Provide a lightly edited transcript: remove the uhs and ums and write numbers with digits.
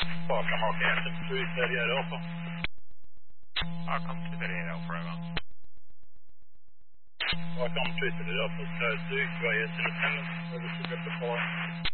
Welcome, Captain 338 Alpha. Welcome to the Alpha, over. Welcome 338 Alpha, code 2, QA is in attendance, service to get the flight.